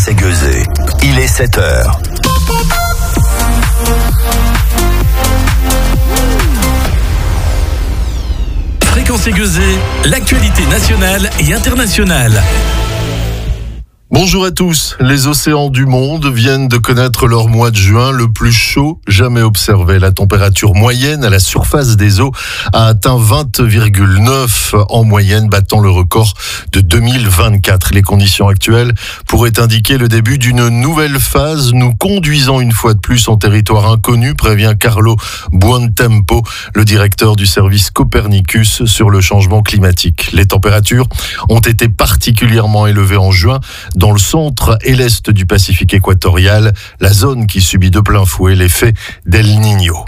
et Gueusé. Il est 7h. Fréquence Gueusé, l'actualité nationale et internationale. Bonjour à tous. Les océans du monde viennent de connaître leur mois de juin le plus chaud jamais observé. La température moyenne à la surface des eaux a atteint 20,9 en moyenne, battant le record de 2024. Les conditions actuelles pourraient indiquer le début d'une nouvelle phase, nous conduisant une fois de plus en territoire inconnu, prévient Carlo Buontempo, le directeur du service Copernicus sur le changement climatique. Les températures ont été particulièrement élevées en juin dans le centre et l'est du Pacifique équatorial, la zone qui subit de plein fouet l'effet d'El Niño.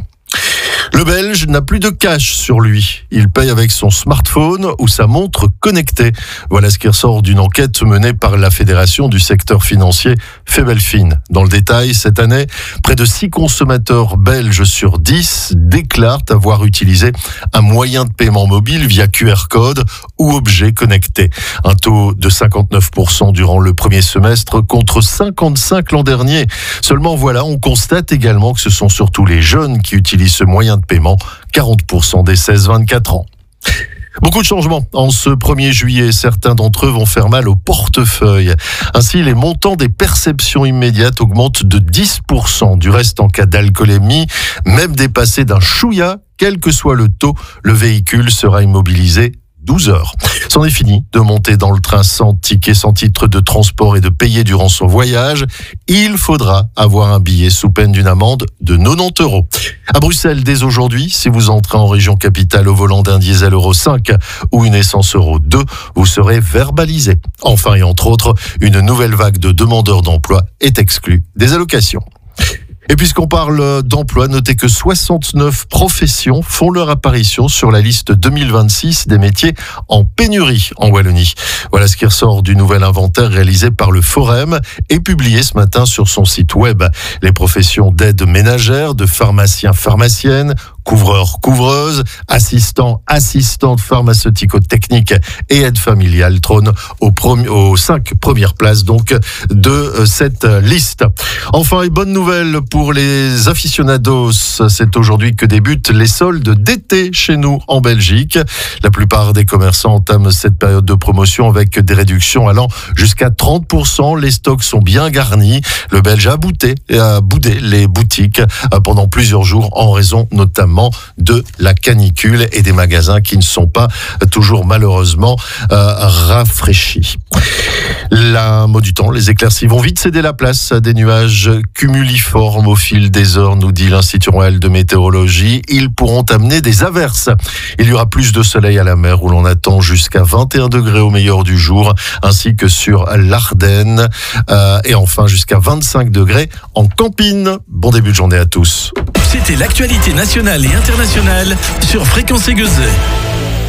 Le Belge n'a plus de cash sur lui. Il paye avec son smartphone ou sa montre connectée. Voilà ce qui ressort d'une enquête menée par la Fédération du secteur financier Febelfin. Dans le détail, cette année, près de 6 consommateurs belges sur 10 déclarent avoir utilisé un moyen de paiement mobile via QR code ou objet connecté. Un taux de 59% durant le premier semestre contre 55% l'an dernier. Seulement voilà, on constate également que ce sont surtout les jeunes qui utilisent ce moyen de paiement, 40% des 16-24 ans. Beaucoup de changements en ce 1er juillet. Certains d'entre eux vont faire mal au portefeuille. Ainsi, les montants des perceptions immédiates augmentent de 10%. Du reste, en cas d'alcoolémie, même dépassé d'un chouïa, quel que soit le taux, le véhicule sera immobilisé 12 heures. C'en est fini de monter dans le train sans ticket, sans titre de transport et de payer durant son voyage. Il faudra avoir un billet sous peine d'une amende de 90 €. À Bruxelles, dès aujourd'hui, si vous entrez en région capitale au volant d'un diesel Euro 5 ou une essence Euro 2, vous serez verbalisé. Enfin et entre autres, une nouvelle vague de demandeurs d'emploi est exclue des allocations. Et puisqu'on parle d'emploi, notez que 69 professions font leur apparition sur la liste 2026 des métiers en pénurie en Wallonie. Voilà ce qui ressort du nouvel inventaire réalisé par le Forum et publié ce matin sur son site web. Les professions d'aide ménagère, de pharmaciens-pharmaciennes, couvreurs-couvreuses, assistants-assistantes pharmaceutico-techniques et aides familiales trônent aux 5 premières places donc de cette liste. Enfin, et bonne nouvelle pour les aficionados, c'est aujourd'hui que débutent les soldes d'été chez nous en Belgique. La plupart des commerçants entament cette période de promotion avec des réductions allant jusqu'à 30%. Les stocks sont bien garnis. Le Belge a boudé les boutiques pendant plusieurs jours en raison notamment de la canicule et des magasins qui ne sont pas toujours malheureusement rafraîchis. La mot du temps, les éclaircies vont vite céder la place à des nuages cumuliformes au fil des heures, nous dit l'Institut royal de météorologie. Ils pourront amener des averses. Il y aura plus de soleil à la mer où l'on attend jusqu'à 21 degrés au meilleur du jour, ainsi que sur l'Ardenne et enfin jusqu'à 25 degrés en Campine. Bon début de journée à tous. C'était l'actualité nationale et internationale sur Fréquence Gueusé.